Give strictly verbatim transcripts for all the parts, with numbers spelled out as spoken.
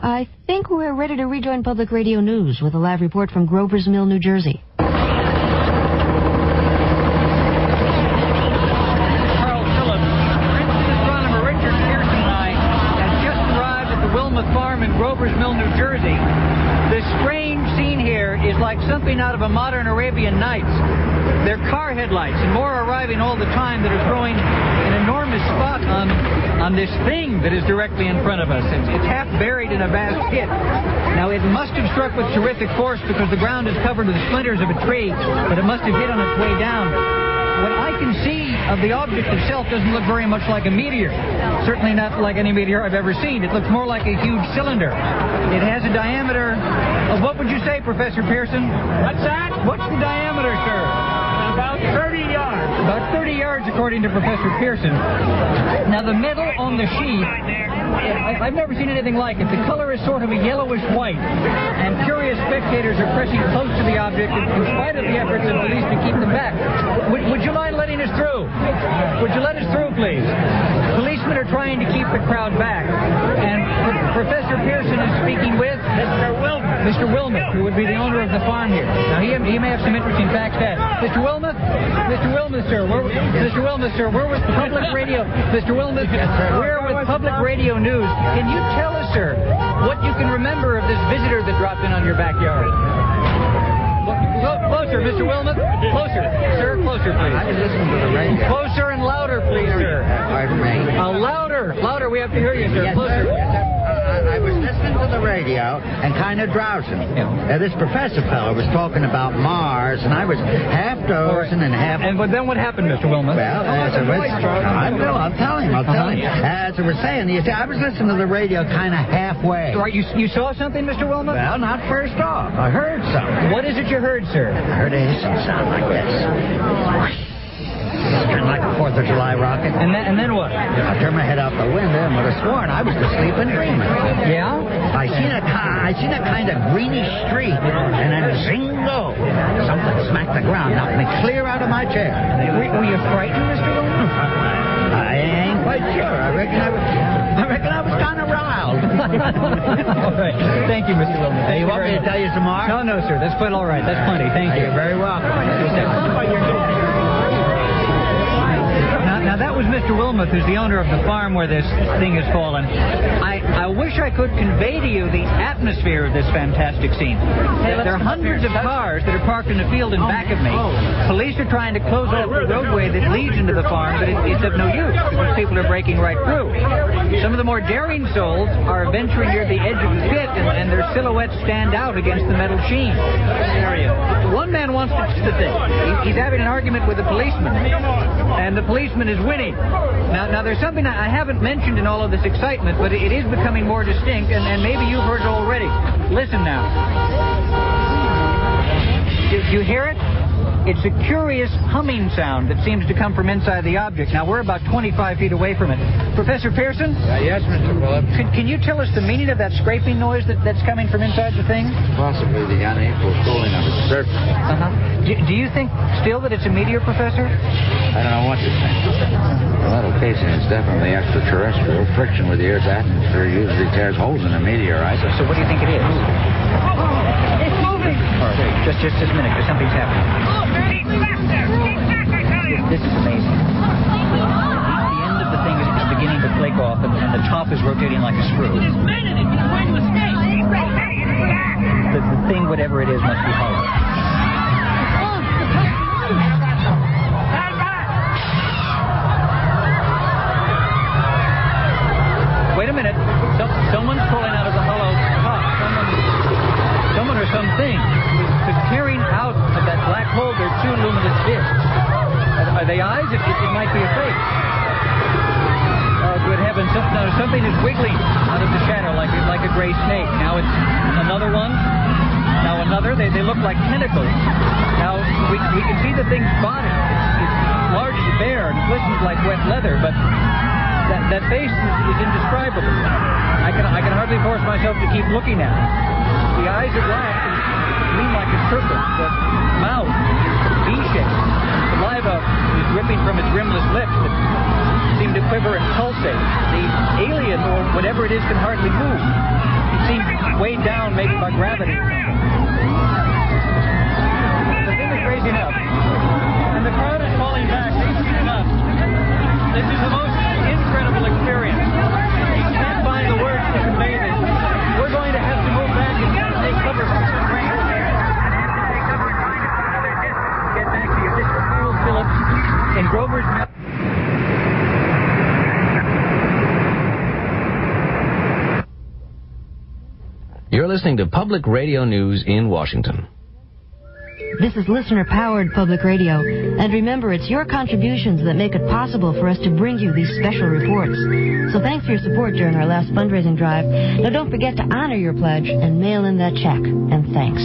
I think we're ready to rejoin Public Radio News with a live report from Grover's Mill, New Jersey. Carl Phillips, Princeton astronomer Richard Pearson and I have just arrived at the Wilmot Farm in Grover's Mill, New Jersey. This strange scene here is like something out of a modern Arabian Nights. They're car headlights, and more are arriving all the time that are throwing an enormous spot on on this thing that is directly in front of us. It's, it's half buried in a vast pit. Now, it must have struck with terrific force because the ground is covered with splinters of a tree, but it must have hit on its way down. What I can see of the object itself doesn't look very much like a meteor. Certainly not like any meteor I've ever seen. It looks more like a huge cylinder. It has a diameter of, what would you say, Professor Pearson? What's that? What's the diameter, sir? About thirty yards. About thirty yards, according to Professor Pearson. Now, the metal on the sheath, I, I've never seen anything like it. The color is sort of a yellowish white, and curious spectators are pressing close to the object in, in spite of the efforts of police to keep them back. Would, would you mind letting us through? Would you let us through, please? Policemen are trying to keep the crowd back, and Pro- Professor Pearson is speaking with Mister Wilmot. Mister Wilmot, who would be the owner of the farm here. Now, he, he may have some interesting facts to add. Mister Wilmot? Mister Wilmot, sir. We're, Mister Wilmot, sir, we're with Public Radio. Mister Wilmot, we're with Public Radio News. Can you tell us, sir, what you can remember of this visitor that dropped in on your backyard? Clo- Closer, Mister Wilmot. Closer. Sir, closer, please. I was listening to the radio. Closer and louder, please, sir. Pardon me? Uh, louder. Louder. We have to hear you, sir. Yes, Closer. sir. Yes, sir. Uh, I was listening to the radio and kind of drowsing. Uh, this professor fellow was talking about Mars, and I was half dozing and half... And but then what happened, Mister Wilmot? Well, as I was... I will. I'll tell him. I'll tell him. As I was saying, you see, I was listening to the radio kind of halfway. Right, you, you saw something, Mister Wilmot? Well, not first off. I heard something. What is it you heard, sir? I heard a hissing sound like this. Kind of like a fourth of July rocket. And then, and then what? I turned my head out the window and would have sworn I was asleep and dreaming. Yeah? I seen a I seen a kind of greenish streak, and then zingo! Something smacked the ground, knocked me clear out of my chair. Were, were you frightened, Mister Wilmot? I ain't quite sure. I reckon I was. I reckon I was kind of riled. All right. Thank you, Mister Wilmot. Hey, you want me to tell you some more? No, no, sir. That's quite all right. That's plenty. Thank you. You're very welcome. Now, that was Mister Wilmot, who's the owner of the farm where this thing has fallen. I, I wish I could convey to you the atmosphere of this fantastic scene. There are hundreds of cars that are parked in the field in back of me. Police are trying to close off the roadway that leads into the farm, but it, it's of no use because people are breaking right through. Some of the more daring souls are venturing near the edge of the pit, and, and their silhouettes stand out against the metal sheen. One man wants to touch the thing. He, he's having an argument with a policeman, and the policeman is winning. Now, now there's something I haven't mentioned in all of this excitement, but it is becoming more distinct, and, and maybe you've heard it already. Listen now. Do you hear it? It's a curious humming sound that seems to come from inside the object. Now, we're about twenty-five feet away from it. Professor Pearson? Uh, yes, Mister Phillips. Can, can you tell us the meaning of that scraping noise that, that's coming from inside the thing? Possibly the unequal cooling of its surface. Uh-huh. Do, do you think still that it's a meteor, Professor? I don't know what to think. The metal casing is definitely extraterrestrial. Friction with the Earth's atmosphere usually tears holes in a meteorite. So, so what do you think it is? It's moving. All right, just, just, just a minute, because something's happening. Keep faster. Keep back, I tell you. This is amazing. The end of the thing is beginning to flake off, and, and the top is rotating like a screw. This minute, it's going to escape. The, the thing, whatever it is, must be hollow. Stand back. Wait a minute. So, someone's pulling out of the hollow top. Someone, someone or something is peering out of that black hole. There are two luminous discs. Are, are they eyes? It, it, it might be a fake. Oh, good heavens. Some, no, something is wiggling out of the shadow like, like a gray snake. Now it's another one. Now another. They, they look like tentacles. Now, we, we can see the thing's body. It's, it's large and bare and glistens like wet leather, but that, that face is, is indescribable. I can, I can hardly force myself to keep looking at it. The eyes are black and gleam like a serpent. The mouth is V-shaped. Saliva is dripping from its rimless lips that seem to quiver and pulsate. The alien, or whatever it is, can hardly move. seems weighed down maybe by gravity or something. The thing is crazy enough. And the crowd is falling back easily enough. This is the most incredible experience. You can't find the words to convey this. We're going to have to move back and take cover from some rain. Take cover trying to find another disc. Get back to you. This is Carl Phillips in Grover's Mill. You're listening to Public Radio News in Washington. This is listener-powered public radio. And remember, it's your contributions that make it possible for us to bring you these special reports. So thanks for your support during our last fundraising drive. Now don't forget to honor your pledge and mail in that check. And thanks.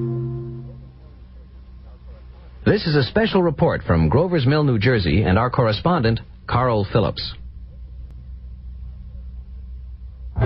This is a special report from Grover's Mill, New Jersey, and our correspondent, Carl Phillips. We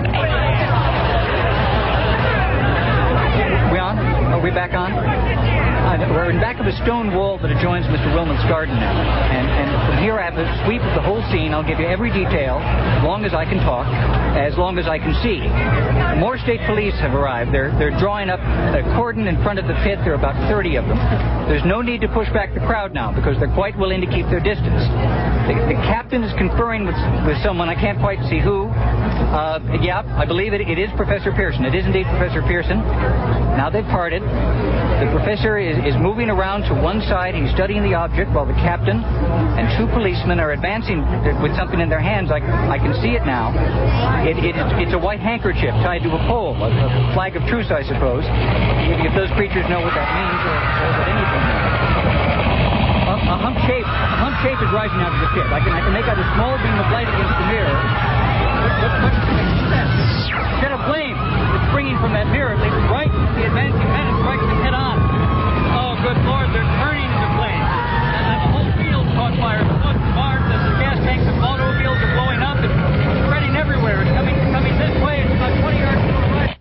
on? Are we back on? Uh, we're in back of a stone wall that adjoins Mister Wilmot's garden now. And, and from here I have a sweep of the whole scene. I'll give you every detail, as long as I can talk, as long as I can see. More state police have arrived. They're, they're drawing up a cordon in front of the pit. There are about thirty of them. There's no need to push back the crowd now because they're quite willing to keep their distance. The, the captain is conferring with, with someone. I can't quite see who. Uh, yeah, I believe it, it is Professor Pearson. It is indeed Professor Pearson. Now they've parted. The professor is, is moving around to one side. He's studying the object while the captain and two policemen are advancing with something in their hands. I, I can see it now. It, it, it's a white handkerchief tied to a pole, a, a flag of truce, I suppose. If, if those creatures know what that means or, or what anything means. A, a hump shape, a hump shape is rising out of the pit. I can, I can make out a small beam of light against the mirror. What, what, Shed of flame that's springing from that mirror, leading right to the advancing men and striking them head on. Oh, good Lord, they're turning into flame. And the whole field caught fire. The woods, the barns, the gas tanks, the automobiles are blowing up and spreading everywhere. It's coming, coming this way. It's about twenty yards to the right.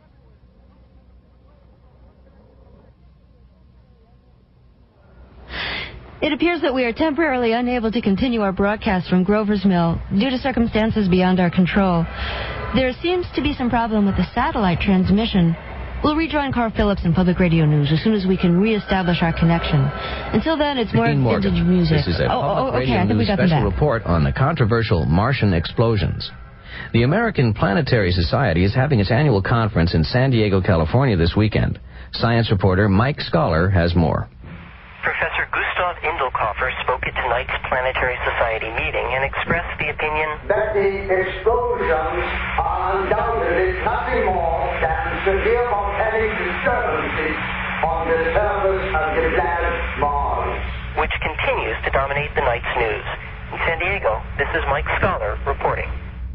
It appears that we are temporarily unable to continue our broadcast from Grover's Mill due to circumstances beyond our control. There seems to be some problem with the satellite transmission. We'll rejoin Carl Phillips in Public Radio News as soon as we can reestablish our connection. Until then, it's more vintage music. This is a oh, Public oh, Radio okay, I think we News got them special back. report on the controversial Martian explosions. The American Planetary Society is having its annual conference in San Diego, California this weekend. Science reporter Mike Scholar has more. Professor Gustav Indelkoffer spoke at tonight's Planetary Society meeting and expressed the opinion that the explosions are undoubtedly nothing more than severe volcanic disturbances on the surface of the planet Mars, which continues to dominate the night's news. In San Diego, this is Mike Scholar reporting.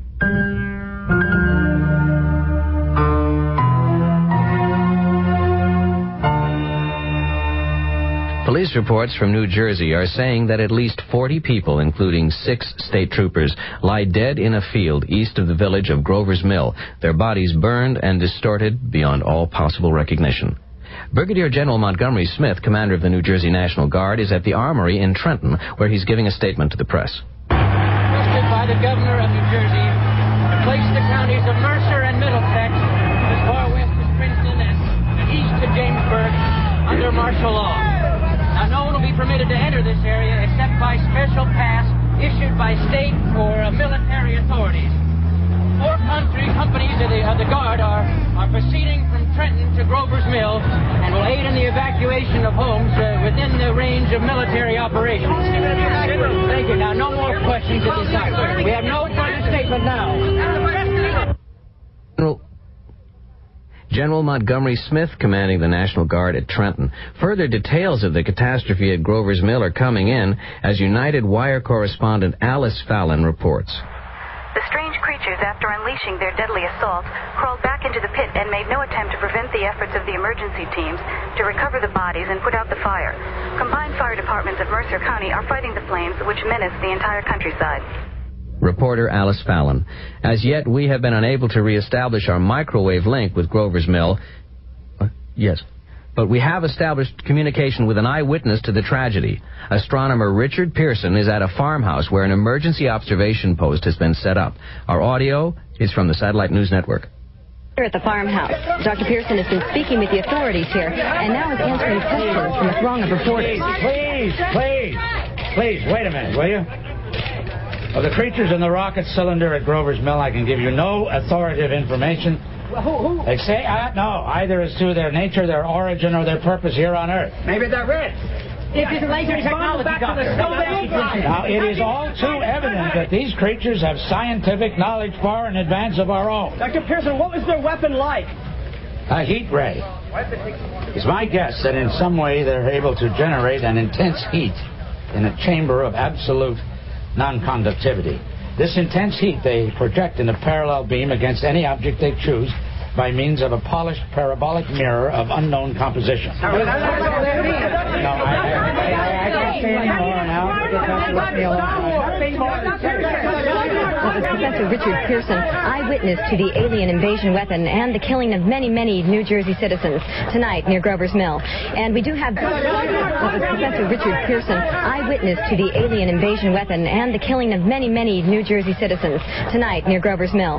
Police reports from New Jersey are saying that at least forty people, including six state troopers, lie dead in a field east of the village of Grover's Mill, their bodies burned and distorted beyond all possible recognition. Brigadier General Montgomery Smith, commander of the New Jersey National Guard, is at the Armory in Trenton, where he's giving a statement to the press. Requested by the governor of New Jersey to place the counties of Mercer and Middlesex, as far west as Princeton and east to Jamesburg, under martial law. Now, no one will be permitted to enter this area except by special pass issued by state or uh, military authorities. Four country companies of the, of the Guard are, are proceeding from Trenton to Grover's Mill and will aid in the evacuation of homes uh, within the range of military operations. Thank you. Now, no more questions at this time. We have no further statement now. General General Montgomery Smith, commanding the National Guard at Trenton. Further details of the catastrophe at Grover's Mill are coming in as United Wire correspondent Alice Fallon reports. The strange creatures, after unleashing their deadly assault, crawled back into the pit and made no attempt to prevent the efforts of the emergency teams to recover the bodies and put out the fire. Combined fire departments of Mercer County are fighting the flames which menace the entire countryside. Reporter Alice Fallon. As yet, we have been unable to reestablish our microwave link with Grover's Mill. Uh, yes. But we have established communication with an eyewitness to the tragedy. Astronomer Richard Pearson is at a farmhouse where an emergency observation post has been set up. Our audio is from the Satellite News Network. At the farmhouse, Doctor Pearson has been speaking with the authorities here and now is answering questions from a throng of reporters. Please, please, please, wait a minute, will you? Of the creatures in the rocket cylinder at Grover's Mill, I can give you no authoritative information. Who, who? They say, uh, no, either as to their nature, their origin, or their purpose here on Earth. Maybe they're red. It is laser technology, Doctor. Now, it is all too evident that these creatures have scientific knowledge far in advance of our own. Doctor Pearson, what was their weapon like? A heat ray. It's my guess that in some way they're able to generate an intense heat in a chamber of absolute non-conductivity. This intense heat they project in a parallel beam against any object they choose by means of a polished parabolic mirror of unknown composition. No, I, I, I, I can't say anymore now. Let me Professor Richard Pearson, eyewitness to the alien invasion weapon and the killing of many, many New Jersey citizens tonight near Grover's Mill. And we do have Professor Richard Pearson, eyewitness to the alien invasion weapon and the killing of many, many New Jersey citizens tonight near Grover's Mill.